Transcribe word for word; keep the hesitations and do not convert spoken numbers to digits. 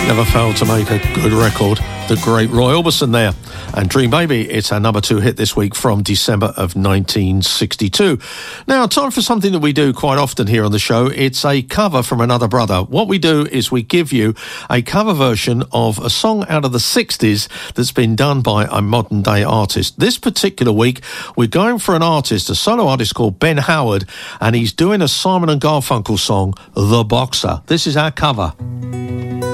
Never failed to make a good record. The great Roy Orbison there. And Dream Baby, it's our number two hit this week from December of nineteen sixty-two. Now, time for something that we do quite often here on the show. It's a cover from another brother. What we do is we give you a cover version of a song out of the sixties that's been done by a modern day artist. This particular week, we're going for an artist, a solo artist called Ben Howard, and he's doing a Simon and Garfunkel song, The Boxer. This is our cover.